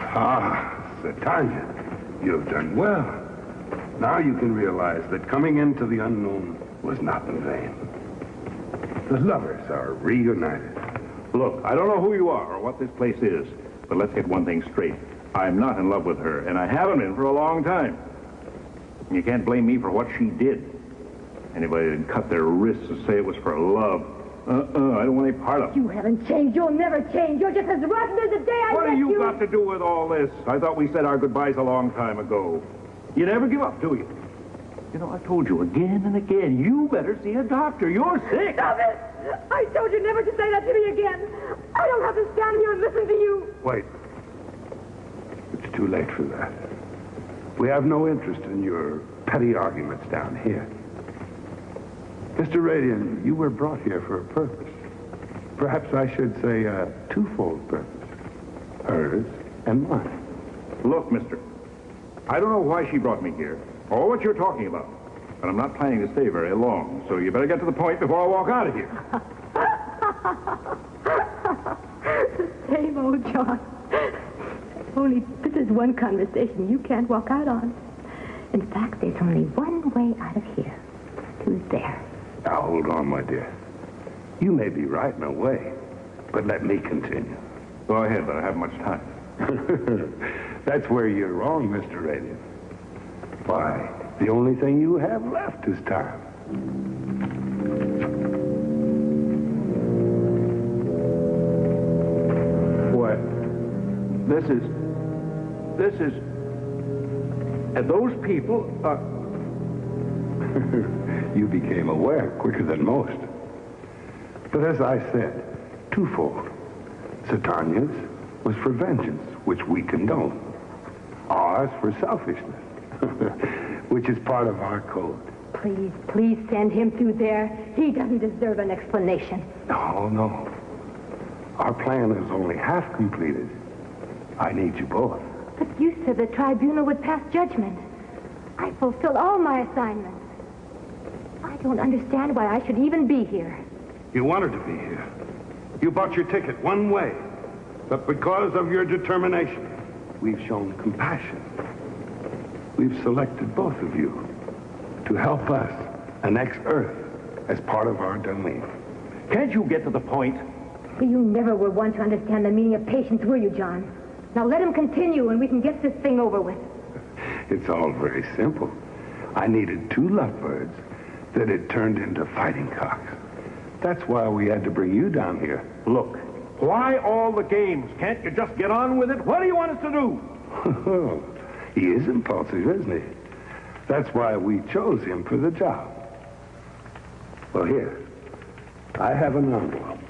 Ah, Tanya, you have done well. Now you can realize that coming into the unknown was not in vain. The lovers are reunited. Look, I don't know who you are or what this place is, but let's get one thing straight. I'm not in love with her, and I haven't been for a long time. You can't blame me for what she did. Anybody that cut their wrists and say it was for love, I don't want any part of it. You haven't changed. You'll never change. You're just as rotten as the day I met you. What have you got to do with all this? I thought we said our goodbyes a long time ago. You never give up, do you? You know, I told you again and again, you better see a doctor. You're sick. Stop it! I told you never to say that to me again. I don't have to stand here and listen to you. Wait. It's too late for that. We have no interest in your petty arguments down here. Mr. Radian, you were brought here for a purpose. Perhaps I should say a twofold purpose. Hers and mine. Look, mister, I don't know why she brought me here or what you're talking about, but I'm not planning to stay very long, so you better get to the point before I walk out of here. Same old John. Only this is one conversation you can't walk out on. In fact, there's only one way out of here. Who's there? Now, hold on, my dear. You may be right in a way, but let me continue. Go ahead, but I haven't much time. That's where you're wrong, Mr. Radian. Why, the only thing you have left is time. What? And those people are... You became aware quicker than most. But as I said, twofold. Satanya's was for vengeance, which we condone. Ours for selfishness, which is part of our code. Please send him through there. He doesn't deserve an explanation. No. Our plan is only half completed. I need you both. But you said the tribunal would pass judgment. I fulfilled all my assignments. I don't understand why I should even be here. You wanted to be here. You bought your ticket one way. But because of your determination, we've shown compassion. We've selected both of you to help us annex Earth as part of our domain. Can't you get to the point? You never were one to understand the meaning of patience, were you, John? Now let him continue and we can get this thing over with. It's all very simple. I needed two lovebirds that had turned into fighting cocks. That's why we had to bring you down here. Look, why all the games? Can't you just get on with it? What do you want us to do? He is impulsive, isn't he? That's why we chose him for the job. Well, here, I have an envelope.